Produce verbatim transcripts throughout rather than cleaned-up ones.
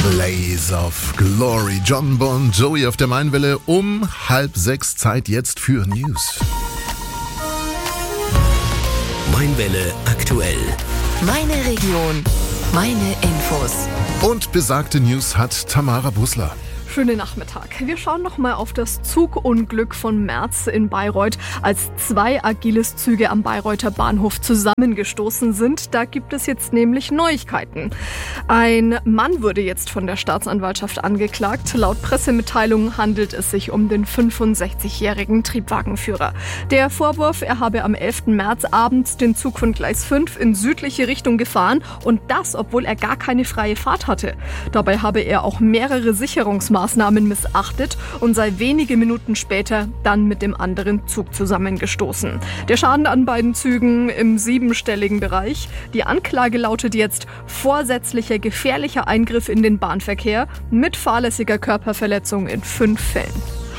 Blaze of Glory. John Bon Jovi auf der Mainwelle um halb sechs. Zeit jetzt für News. Mainwelle aktuell. Meine Region, meine Infos. Und besagte News hat Tamara Bussler. Schönen Nachmittag. Wir schauen nochmal auf das Zugunglück von März in Bayreuth, als zwei Agiles-Züge am Bayreuther Bahnhof zusammengestoßen sind. Da gibt es jetzt nämlich Neuigkeiten. Ein Mann wurde jetzt von der Staatsanwaltschaft angeklagt. Laut Pressemitteilung handelt es sich um den fünfundsechzigjährigen Triebwagenführer. Der Vorwurf, er habe am elften März abends den Zug von Gleis fünf in südliche Richtung gefahren und das, obwohl er gar keine freie Fahrt hatte. Dabei habe er auch mehrere Sicherungsmaßnahmen Maßnahmen missachtet und sei wenige Minuten später dann mit dem anderen Zug zusammengestoßen. Der Schaden an beiden Zügen im siebenstelligen Bereich. Die Anklage lautet jetzt vorsätzlicher gefährlicher Eingriff in den Bahnverkehr mit fahrlässiger Körperverletzung in fünf Fällen.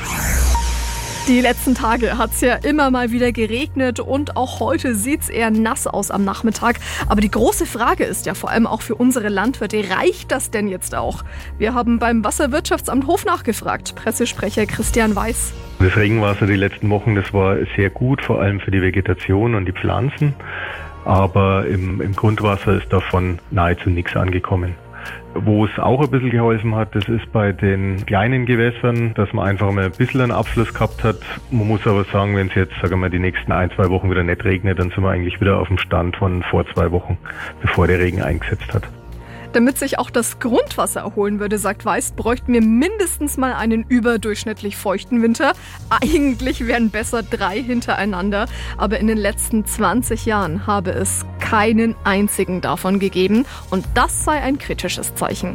Die letzten Tage hat es ja immer mal wieder geregnet und auch heute sieht es eher nass aus am Nachmittag. Aber die große Frage ist ja vor allem auch für unsere Landwirte, reicht das denn jetzt auch? Wir haben beim Wasserwirtschaftsamt Hof nachgefragt. Pressesprecher Christian Weiß. Das Regenwasser die letzten Wochen, das war sehr gut, vor allem für die Vegetation und die Pflanzen. Aber im, im Grundwasser ist davon nahezu nichts angekommen. Wo es auch ein bisschen geholfen hat, das ist bei den kleinen Gewässern, dass man einfach mal ein bisschen einen Abfluss gehabt hat. Man muss aber sagen, wenn es jetzt, sagen wir mal, die nächsten ein, zwei Wochen wieder nicht regnet, dann sind wir eigentlich wieder auf dem Stand von vor zwei Wochen, bevor der Regen eingesetzt hat. Damit sich auch das Grundwasser erholen würde, sagt Weiß, bräuchten wir mindestens mal einen überdurchschnittlich feuchten Winter. Eigentlich wären besser drei hintereinander, aber in den letzten zwanzig Jahren habe es keinen einzigen davon gegeben und das sei ein kritisches Zeichen.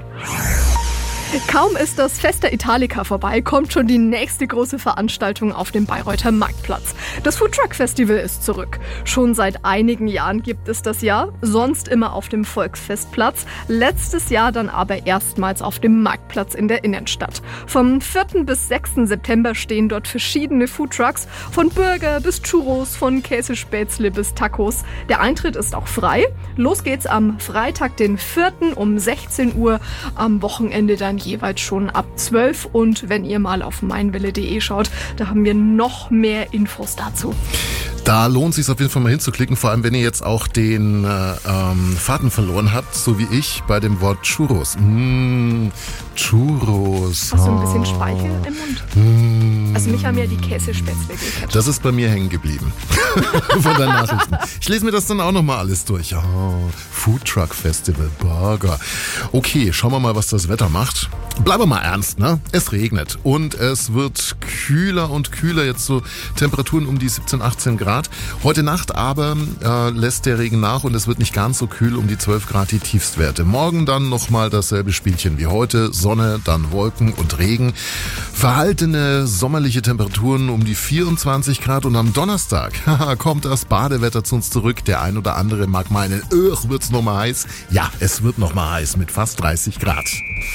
Kaum ist das Fest der Italica vorbei, kommt schon die nächste große Veranstaltung auf dem Bayreuther Marktplatz. Das Foodtruck Festival ist zurück. Schon seit einigen Jahren gibt es das ja, sonst immer auf dem Volksfestplatz. Letztes Jahr dann aber erstmals auf dem Marktplatz in der Innenstadt. Vom vierten bis sechsten September stehen dort verschiedene Foodtrucks, von Burger bis Churros, von Käsespätzle bis Tacos. Der Eintritt ist auch frei. Los geht's am Freitag, den vierten um sechzehn Uhr, am Wochenende dann jeweils schon ab zwölf. Und wenn ihr mal auf mainwelle punkt de schaut, da haben wir noch mehr Infos dazu. Da lohnt es sich auf jeden Fall mal hinzuklicken, vor allem wenn ihr jetzt auch den äh, ähm, Faden verloren habt, so wie ich bei dem Wort Churros. Mmh, Churros. Hast du ein bisschen Speichel im Mund? Mmh. Also mich haben ja die Käsespätzle gecatcht. Das ist bei mir hängen geblieben. Von deinen Nachrichten. Ich lese mir das dann auch nochmal alles durch. Oh, Foodtruck Festival, Burger. Okay, schauen wir mal, was das Wetter macht. Bleiben wir mal ernst, ne? Es regnet und es wird kühler und kühler. Jetzt so Temperaturen um die siebzehn, achtzehn Grad. Heute Nacht aber äh, lässt der Regen nach und es wird nicht ganz so kühl, um die zwölf Grad die Tiefstwerte. Morgen dann nochmal dasselbe Spielchen wie heute. Sonne, dann Wolken und Regen. Verhaltene sommerliche Temperaturen um die vierundzwanzig Grad und am Donnerstag haha, kommt das Badewetter zu uns zurück. Der ein oder andere mag meinen, öh, wird's nochmal heiß. Ja, es wird nochmal heiß mit fast dreißig Grad.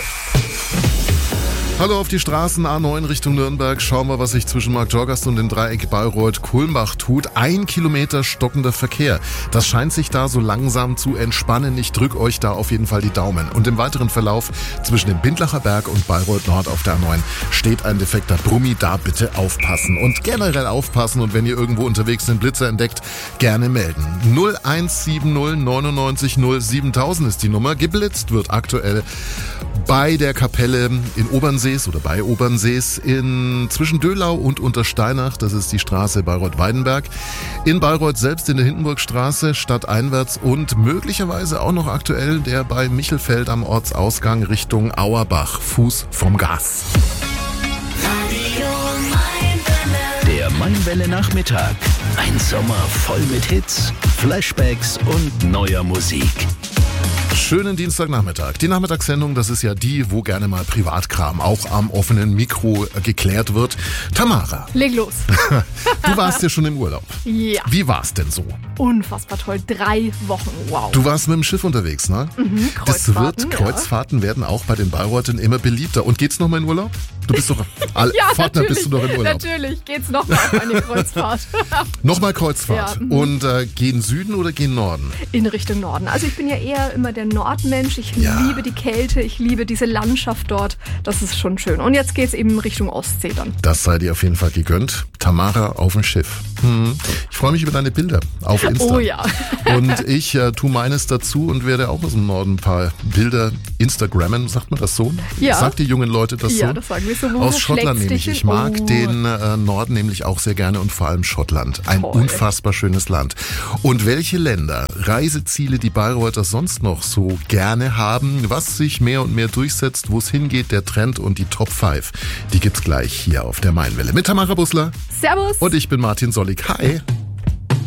Hallo auf die Straßen A neun Richtung Nürnberg. Schauen wir, was sich zwischen Marktjorgast und dem Dreieck Bayreuth-Kulmbach tut. Ein Kilometer stockender Verkehr. Das scheint sich da so langsam zu entspannen. Ich drücke euch da auf jeden Fall die Daumen. Und im weiteren Verlauf zwischen dem Bindlacher Berg und Bayreuth Nord auf der A neun steht ein defekter Brummi. Da bitte aufpassen. Und generell aufpassen. Und wenn ihr irgendwo unterwegs den Blitzer entdeckt, gerne melden. null eins sieben null neunundneunzig null siebentausend ist die Nummer. Geblitzt wird aktuell bei der Kapelle in Obernsees oder bei Obernsees in zwischen Döhlau und Untersteinach. Das ist die Straße Bayreuth-Weidenberg. In Bayreuth selbst in der Hindenburgstraße stadteinwärts und möglicherweise auch noch aktuell der bei Michelfeld am Ortsausgang Richtung Auerbach. Fuß vom Gas. Der Mainwelle Nachmittag. Ein Sommer voll mit Hits, Flashbacks und neuer Musik. Schönen Dienstagnachmittag. Die Nachmittagssendung, das ist ja die, wo gerne mal Privatkram auch am offenen Mikro geklärt wird. Tamara. Leg los. Du warst ja schon im Urlaub. Ja. Wie war's denn so? Unfassbar toll. Drei Wochen. Wow. Du warst mit dem Schiff unterwegs, ne? Mhm, das wird, Kreuzfahrten ja. werden auch bei den Bayreuthen immer beliebter. Und geht's noch mal in Urlaub? Du bist doch, alle ja, Fahrtner bist du doch im Urlaub. Natürlich geht's noch mal auf eine Kreuzfahrt. Nochmal Kreuzfahrt. Ja, mhm. Und äh, gehen Süden oder gehen Norden? In Richtung Norden. Also ich bin ja eher immer der ein Nordmensch. Ich Ja. liebe die Kälte, ich liebe diese Landschaft dort. Das ist schon schön. Und jetzt geht's eben Richtung Ostsee dann. Das sei dir auf jeden Fall gegönnt. Tamara auf dem Schiff. Hm. Ich freue mich über deine Bilder auf Insta. Oh ja. Und ich äh, tue meines dazu und werde auch aus dem Norden ein paar Bilder Instagrammen. Sagt man das so? Ja. Sagt die jungen Leute das so? Ja, das sagen wir so. Wo Aus Schottland schlägt's dich nämlich. Ich hin? mag Oh. den äh, Norden nämlich auch sehr gerne und vor allem Schottland. Ein Toll. unfassbar schönes Land. Und welche Länder, Reiseziele die Bayreuther sonst noch so gerne haben, was sich mehr und mehr durchsetzt, wo es hingeht, der Trend und die Top fünf, die gibt's gleich hier auf der Mainwelle. Mit Tamara Bussler Servus. und ich bin Martin Sollig. Hi.